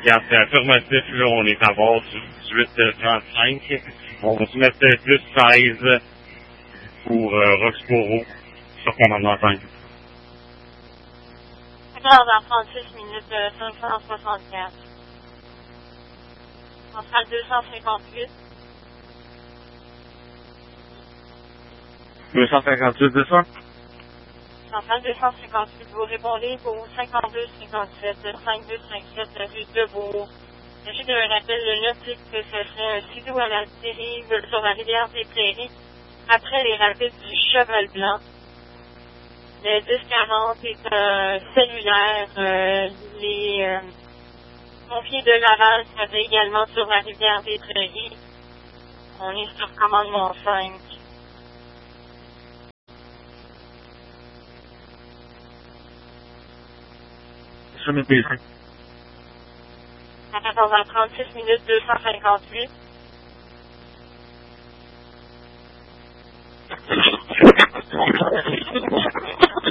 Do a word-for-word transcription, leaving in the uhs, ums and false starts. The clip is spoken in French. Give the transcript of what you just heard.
Regarde, c'est affirmatif, là, on est à bord du dix-huit trente-cinq. On va se mettre plus seize pour euh, Roxboro sur commandement cinq. quatorze heures trente-six minutes, euh, cinq cent soixante-quatre. Centrale deux cent cinquante-huit. deux cent cinquante-huit, c'est ça? Centrale deux cent cinquante-huit, vous répondez pour cinquante-deux cinquante-sept, cinquante-deux cinquante-sept, rue de Beauce. Il s'agit d'un rappel de note que ce serait un silo à la dérive sur la rivière des Prairies, après les rapides du Cheval Blanc. Le dix quarante est un cellulaire. Euh, les euh, pompiers de Laval seraient également sur la rivière des Prairies. On est sur commandement cinq. Je mets P cinq. À quatorze heures trente-six minutes, deux cent cinquante-huit.